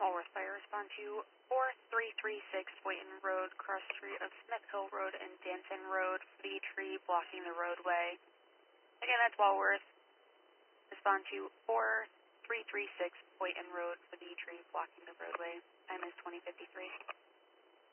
Walworth Fire, respond to 4336 Boynton Road, cross street of Smith Hill Road and Danton Road for the tree blocking the roadway. Again, that's Walworth. Respond to 4336 Boynton Road for the tree blocking the roadway. Time is 20:53.